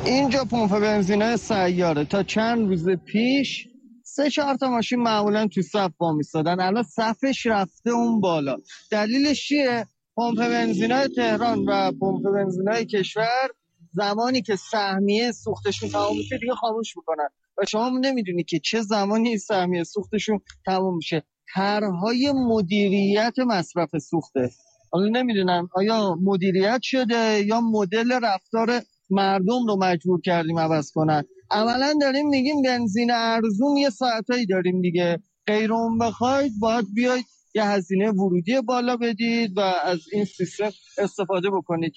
اینجا پمپ بنزینای سیاره تا چند روز پیش 3-4 تا ماشین معمولا تو صف وامیستادن، الان صفش رفته اون بالا. دلیلش چیه؟ پمپ بنزینای تهران و پمپ بنزینای کشور زمانی که سهمیه سوختشون تمام میشه دیگه خاموش میکنن و شما نمیدونی که چه زمانی سهمیه سوختشون تمام میشه. طرحهای مدیریت مصرف سوخته، حالا نمیدونم آیا مدیریت شده یا مدل رفتار مردم رو مجبور کردیم عوض کنن. اولا داریم میگیم بنزین ارزون یه ساعتایی داریم دیگه، غیر اون بخواید باید بیاید یه هزینه ورودی بالا بدید و از این سیستم استفاده بکنید.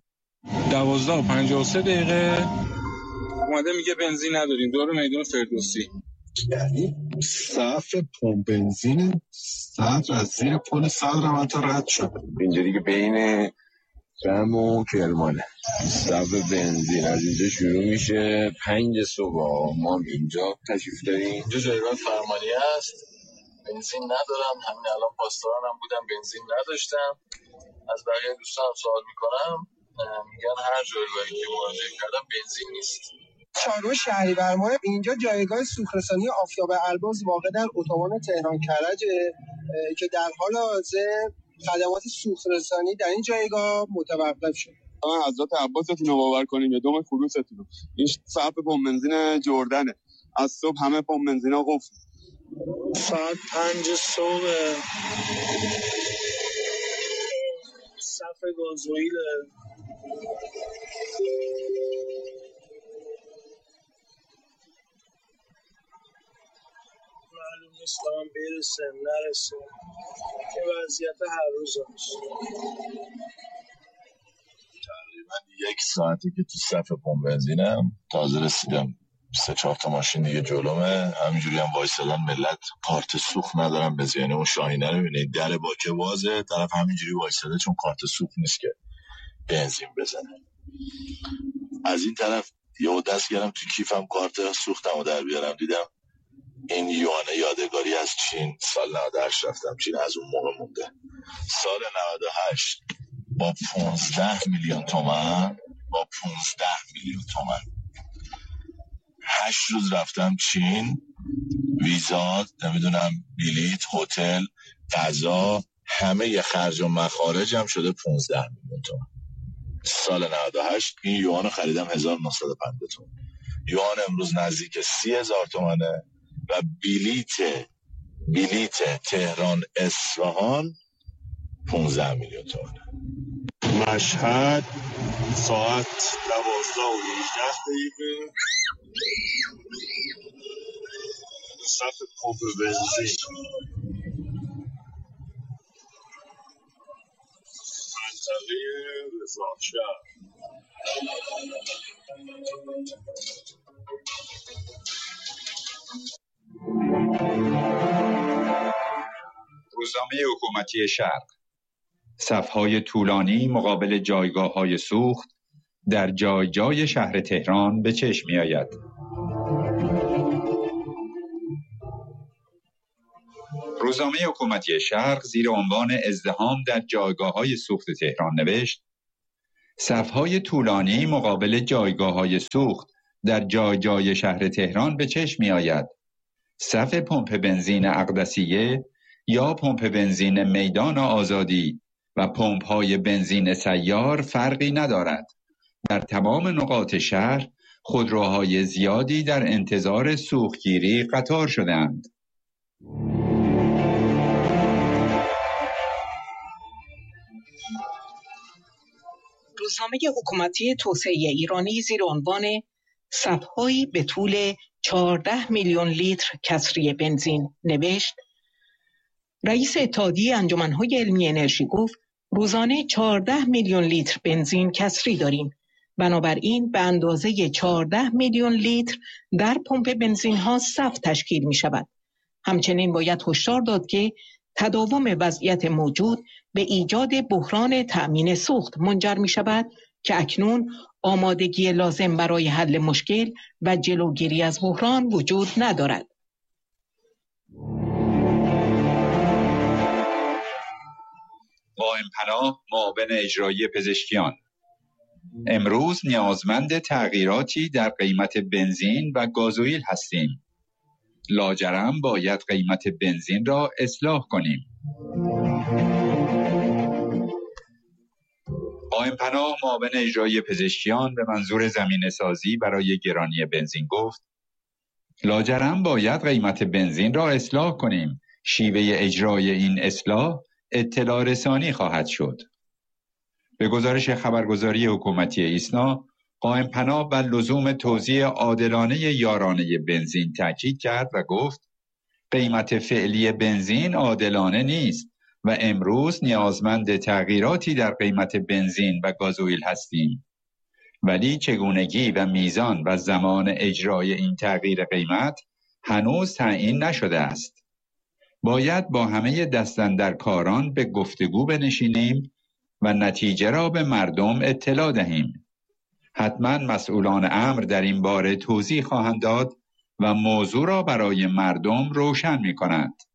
12:53 اومده میگه بنزین نداریم دور میدون فردوسی. یعنی صف پمپ بنزین صف از زیر پل صدر من تا رد شد. اینجا دیگه بین رم و کرمانه صف بنزین از اینجا شروع میشه. 5 صبح ما اینجا تشریف داریم. اینجا جایگاه فرمانی هست، بنزین ندارم. همین الان پاسدارانم بودم بنزین نداشتم. از بقیه دوستانم سوال میکنم میگن هر جایگاهی که مراجعه کردم بنزین نیست. چهارم شهریور ماه اینجا جایگاه سوخت‌رسانی آفتاب البرز واقع در اتوبان تهران کرج که در حال حاضر خدمات سوخت‌رسانی در این جایگاه متوقف شد. حضرت عباستون رو باور کنیم یا دوم خروستون رو. این صف پمپ بنزین جردنه، از صبح همه پمپ بنزینا قفل. ساعت 5 صبح صف گازوئیل معلوم نیست دارم برسه نرسه. این وضعیت هر روز هست. تقریبا 1 ساعتی که تو صف پمپ بنزینم، تازه رسیدم. 3-4 تا ماشین دیگه جلومه، همینجوری هم وایسادن ملت کارت سوخت ندارن بزنن. یعنی اون شاهینه رو ببینید در باکه بازه، طرف همینجوری وایساده چون کارت سوخت نیست که بنزین بزنه. از این طرف یه دست گرم تو کیفم کارت سوختمو در بیارم، دیدم این یوانه یادگاری از چین سال 98 رفتم چین، از اون موقع مونده. سال 98 با 15 میلیون تومان 8 روز رفتم چین، ویزا، نمیدونم بلیط، هتل، غذا، همه ی خرج و مخارجم شده 15 میلیون تومان. سال 98 این یوان خریدم 1950 تومان. یوان امروز نزدیک 30,000 تومانه و بلیط تهران اصفهان 15 میلیون تومانه. مشهد ساعت 12:18 صف پمپ بنزین منطقه رضاشهر. روزنامه حکومتی شرق، صف‌های طولانی مقابل جایگاه‌های سوخت در جای جای شهر تهران به چشم می‌آید. روزنامه حکومتی شرق زیر عنوان ازدحام در جایگاه‌های سوخت تهران نوشت: صف‌های طولانی مقابل جایگاه‌های سوخت در جای جای شهر تهران به چشم می‌آید. صف پمپ بنزین اقدسیه یا پمپ بنزین میدان آزادی و پمپ‌های بنزین سیار فرقی ندارد. در تمام نقاط شهر خودروهای زیادی در انتظار سوختگیری قطار شدند. روزنامه حکومتی توسعه ایرانی زیر عنوان صف‌هایی به طول 14 میلیون لیتر کسری بنزین نوشت: رئیس اتحادیه انجمن‌های علمی انرژی گفت روزانه 14 میلیون لیتر بنزین کسری داریم. بنابراین به اندازه 14 میلیون لیتر در پمپ بنزین ها صف تشکیل می شود. همچنین باید هشدار داد که تداوم وضعیت موجود به ایجاد بحران تأمین سوخت منجر می شود که اکنون آمادگی لازم برای حل مشکل و جلوگیری از بحران وجود ندارد. قائم پناه معاون اجرایی پزشکیان: امروز نیازمند تغییراتی در قیمت بنزین و گازوئیل هستیم. لاجرم باید قیمت بنزین را اصلاح کنیم. قائم پناه معاون اجرایی پزشکیان به منظور زمینه سازی برای گرانی بنزین گفت: لاجرم باید قیمت بنزین را اصلاح کنیم. شیوه اجرای این اصلاح اطلاع رسانی خواهد شد. به گزارش خبرگزاری حکومتی ایسنا، قائم پناه بر لزوم توزیع عادلانه یارانه بنزین تاکید کرد و گفت: قیمت فعلی بنزین عادلانه نیست و امروز نیازمند تغییراتی در قیمت بنزین و گازوئیل هستیم. ولی چگونگی و میزان و زمان اجرای این تغییر قیمت هنوز تعیین نشده است. باید با همه دستاندرکاران به گفتگو بنشینیم و نتیجه را به مردم اطلاع دهیم. حتما مسئولان امر در این باره توضیح خواهند داد و موضوع را برای مردم روشن می کنند.